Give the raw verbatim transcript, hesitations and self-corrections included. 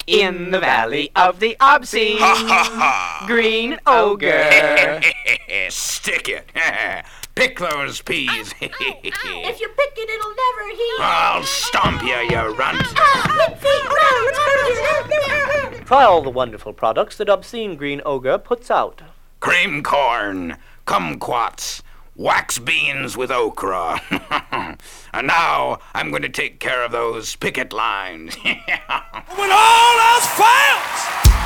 In the valley of the obscene green ogre. Stick it. Pick those peas. If you pick it, it'll never heal. I'll stomp you, you runt. Try all the wonderful products that Obscene Green Ogre puts out. Cream corn, kumquats, wax beans with okra. And now I'm going to take care of those picket lines. When all else fails!